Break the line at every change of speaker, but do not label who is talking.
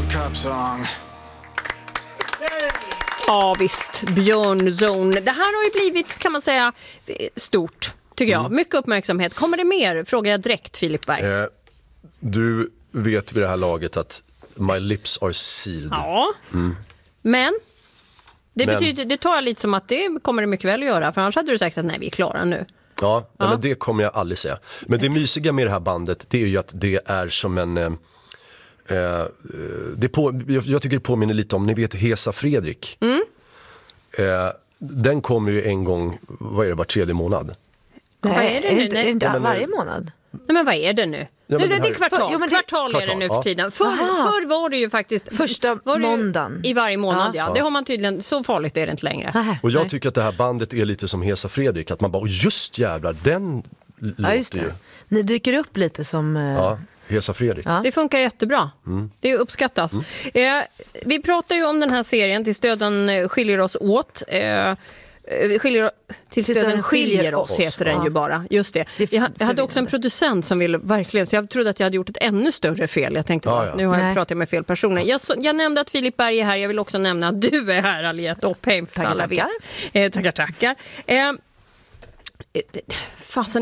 World Cup song.
Ja visst, Björnzone. Det här har ju blivit, kan man säga, stort, tycker jag. Mycket uppmärksamhet. Kommer det mer? Frågar jag direkt, Filip Berg.
Du vet vid det här laget att my lips are sealed.
Ja, men betyder, det tar jag lite som att det kommer det mycket väl att göra. För annars hade du sagt att nej, vi är klara nu.
Ja, nej, men det kommer jag aldrig säga. Men det mysiga med det här bandet, det är ju att det är som en... jag tycker det påminner lite om, ni vet, Hesa Fredrik. Den kommer ju en gång, vad är det, var tredje månad?
Nej, vad är det nu?
Är det inte varje månad?
Nej, men vad är det nu?
Ja,
det är kvartal. Kvartal är det nu för tiden. Förr var det ju faktiskt...
Första måndagen.
I varje månad, ja. Det har man tydligen... Så farligt är det inte längre.
Och jag tycker att det här bandet är lite som Hesa Fredrik. Att man bara, just jävlar, den låter ju...
Ni dyker upp lite som...
Ja, Hesa Fredrik.
Ja. Det funkar jättebra. Det uppskattas. Vi pratar ju om den här serien Tills döden skiljer oss åt. Tills döden skiljer oss heter den ju bara. Just det. Jag hade också en producent som ville verkligen, så jag trodde att jag hade gjort ett ännu större fel. Jag tänkte, nu har jag pratat med fel personer. Jag nämnde att Filip Berg är här. Jag vill också nämna att du är här, Aliette Oppheim. Tackar. Fasen